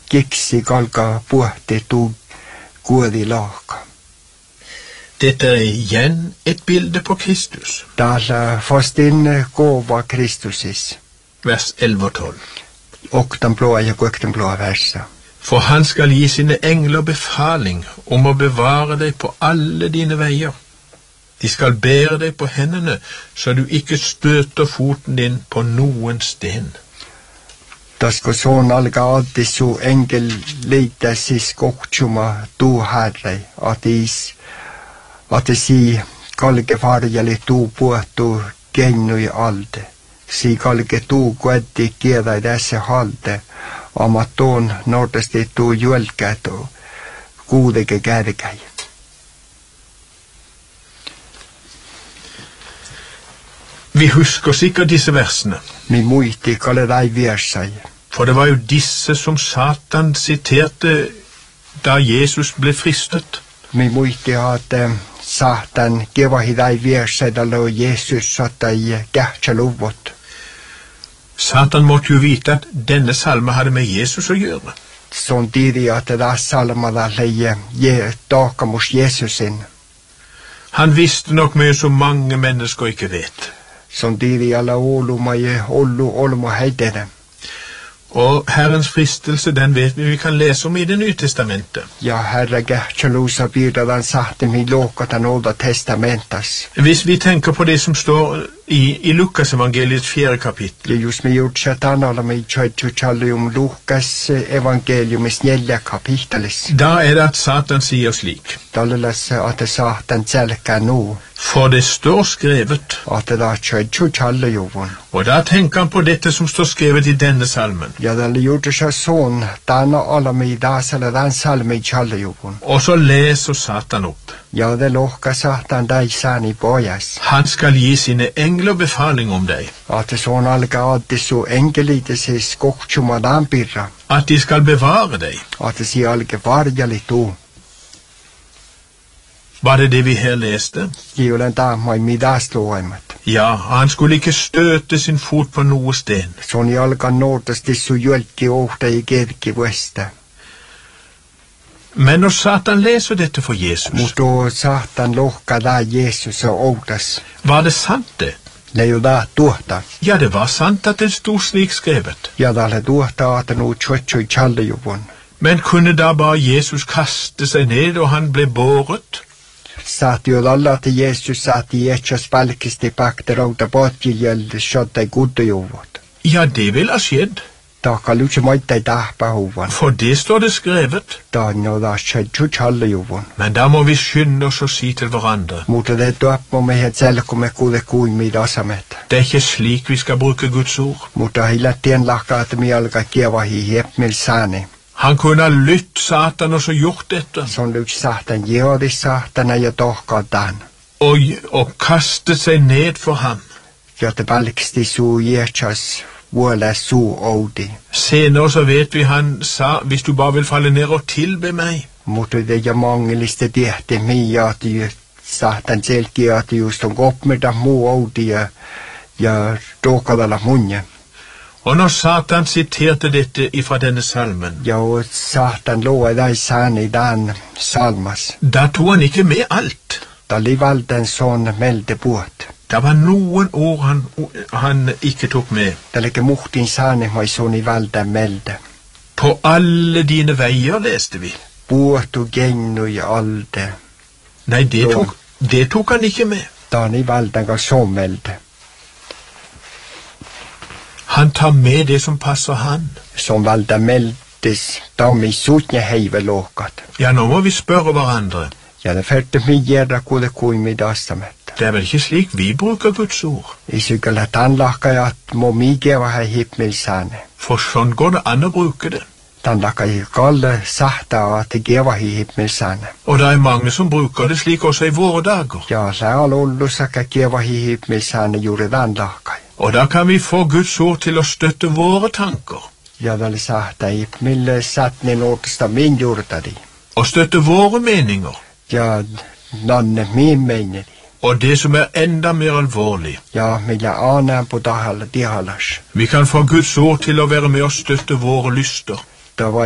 keksi kalka puhti tuu kuodi laaka. Dette igjen et bilde på Kristus. Täällä fastin kova Kristusis. Vers 11 og 12. Oktan blåa ja kuektan blåa versa. For han skal gi sine engler befaling om å bevare deg på alle dine veier. De skal bære deg på hendene, så du ikke støter foten din på noen sten. Tasko soon alga addisu engel leitäsis kohtsuma tuu Herre, atisi kalke varjali tuu puhtu kennui alde. Si kalke tuu kuetti kiedai tässä halde, amatoon nordesti tuu juelkätu kuudeke kärkäi. Vi husker sikkert disse versene. Mi muisti kaledai viersai. For det var jo disse som Satan siterte da Jesus ble fristet. Mi muisti at Satan kevahidai viersai da lo Jesus satai kähtsäluvot. Satan måtte jo vite at denne salme hadde med Jesus å gjøre. Sånn tidi at det salmada leie takamus Jesusin. Han visste nok mye som mange mennesker ikke vet. Sånn tidi alla olumaje olmo heidene. Og Herrens fristelse, den vet vi kan lese om i Det nye testamentet. Ja, Herre kähtsällusa birdadan sahtem i lokatan Olda testamentas. Hvis vi tenker på det som står i Lukas evangeliets 4. kapittel. Ja just me juutset analami tjöitsuchallium Lukas evangeliumis 4. kapittelis. Da det at Satan sier slik. Tallelas at Satan selkä nu. For det står skrevet. At da tjöitsuchallium. Og da tenker han på dette som står skrevet i denne salmen. Ja, det gjorde seg sånn, denne alami dasele den salmi challium. Og så leser Satan opp. Ja, det lokker Satan deg sani bojas. Han skal gi sine engler befaling om deg. At sånn alga addisu engelitis skohtsuma dampirra. At de skal bevare deg. At si alge varjali tu. Var det vi her leste? Giulen damai midasluoimat. Ja, han skulle ikke støte sin fot på noe sten. Sånn i alga nordas tissu jölki ohta i kerki vuesta. Men når Satan leser dette for Jesus, mutta Satan lohka da Jesus og outas. var det sant det? Ne jo da tuota. Ja, det var sant at det stod slik skrevet. Ja, dalle tuota at nu tjötsui challijuvun. Men kunne da bare Jesus kaste seg ned og han ble båret? Saati jo alla til Jesus saati etsas palkisti pakte rauta potkiljäldi shotta guddujuvut. Ja, det ville ha skjedd. Taka lutsi moittai tahpahuvan. For det står det skrevet. Da no da tjötsu challijuvun. Men da må vi skynde oss å si til hverandre. Mutta det tuappo me het selkume kude kuimi dasamet. Det ikke slik vi skal bruke Guds ord. Mutta hilattien lahka at mi alka kievahi hiepmil sani. Han kunne ha lytt Satan og så gjort dette. Sånn lutsi Satan gjør Satana ja tohka dan. Og kastet seg ned for ham. Ja te palkisti suu jetsas vuola suu oudi. Senere så vet vi han sa, hvis du bare vil falle ned og tilbe meg. Mutta det ja mangeliste tehti mia at Satan selki at just on koppmeda muu oudi ja tohkadalla munje. Og når Satan siterte dette ifra denne salmen, ja og Satan loa dai sani dan salmas. da tog han ikke med alt. Da livalden sånn melde båt. Det var noen ord han ikke tok med. Det ligger muhtin sani mai sånn i valden melde. På alle dine veier, leste vi. Båt og gennu i alde. Nei, det tok han ikke med. Da han i valden gav så melde. Han tar med det som passer han. Som valden meldes, da mi sutnje heive låkat. Ja, nå må vi spørre hverandre. Ja, det ferte mi gjerda kude kuimi dastamet. Det vel ikke slik vi bruker Guds ord. I sykkel at han lakka at må mi geva hei hippmilsane. For sånn går det an å bruke det. Han lakka i galle sahta at geva hei hippmilsane. Og det mange som bruker det slik også i våre dager. Ja, lääl ollu saka geva hei hippmilsane juuri dan lakkai. Og da kan vi få Guds ord til å støtte våre tanker. Ja, det sahta hippmille satni nordesta min juurtadi. Og støtte våre meninger. Ja, nanne min meineri. Og det som enda mer alvorlig. Ja, millä aanaan på dihalas. Vi kan få Guds ord til å være med og støtte våre lyster. Det var